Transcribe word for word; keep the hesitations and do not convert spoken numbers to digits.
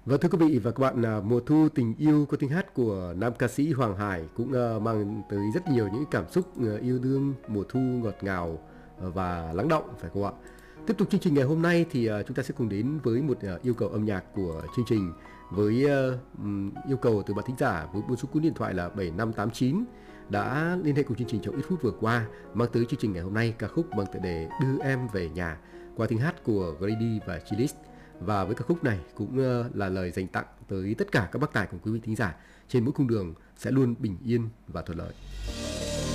Và thưa quý vị và các bạn, à, mùa thu tình yêu có tiếng hát của nam ca sĩ Hoàng Hải cũng à, mang tới rất nhiều những cảm xúc à, yêu đương mùa thu ngọt ngào à, và lắng động, phải không ạ? Tiếp tục chương trình ngày hôm nay thì à, chúng ta sẽ cùng đến với một à, yêu cầu âm nhạc của chương trình với à, ừm, yêu cầu từ bạn thính giả với một số cú điện thoại là bảy năm tám chín đã liên hệ cùng chương trình trong ít phút vừa qua, mang tới chương trình ngày hôm nay ca khúc bằng tựa đề Đưa Em Về Nhà qua tiếng hát của Grady và Chillies. Và với ca khúc này cũng uh, là lời dành tặng tới tất cả các bác tài cùng quý vị thính giả trên mỗi cung đường sẽ luôn bình yên và thuận lợi.